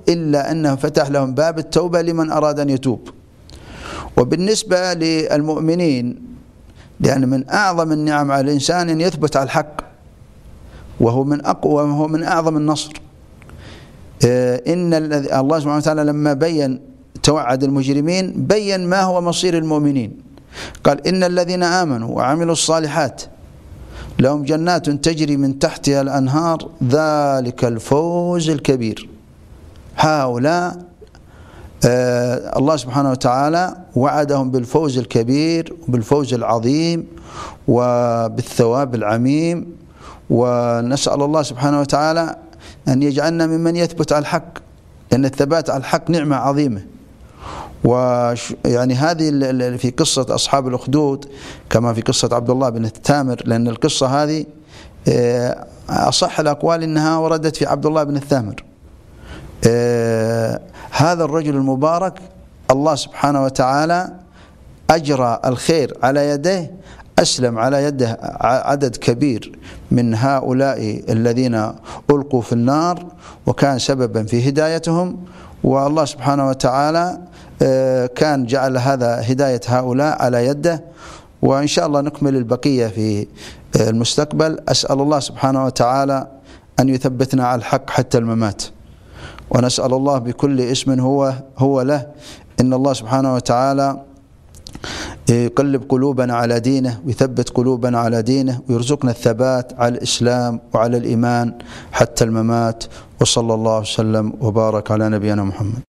إلا أنه فتح لهم باب التوبة لمن أراد أن يتوب. وبالنسبة للمؤمنين، لأن من أعظم النعم على الإنسان أن يثبت على الحق، وهو من أقوى وهو من أعظم النصر. إن الله سبحانه وتعالى لما بين توعد المجرمين بين ما هو مصير المؤمنين، قال إن الذين آمنوا وعملوا الصالحات لهم جنات تجري من تحتها الأنهار ذلك الفوز الكبير. هؤلاء الله سبحانه وتعالى وعدهم بالفوز الكبير وبالفوز العظيم وبالثواب العميم. ونسأل الله سبحانه وتعالى أن يجعلنا ممن يثبت على الحق، لأن الثبات على الحق نعمة عظيمة. ويعني هذه في قصة أصحاب الأخدود كما في قصة عبد الله بن الثامر، لأن القصة هذه أصح الأقوال إنها وردت في عبد الله بن الثامر. هذا الرجل المبارك الله سبحانه وتعالى أجرى الخير على يديه، أسلم على يده عدد كبير من هؤلاء الذين ألقوا في النار، وكان سببا في هدايتهم. والله سبحانه وتعالى كان جعل هذا هداية هؤلاء على يده. وإن شاء الله نكمل البقية في المستقبل. أسأل الله سبحانه وتعالى أن يثبتنا على الحق حتى الممات، ونسأل الله بكل اسم هو له إن الله سبحانه وتعالى يقلب قلوبنا على دينه ويثبت قلوبنا على دينه ويرزقنا الثبات على الإسلام وعلى الإيمان حتى الممات. وصلى الله وسلم وبارك على نبينا محمد.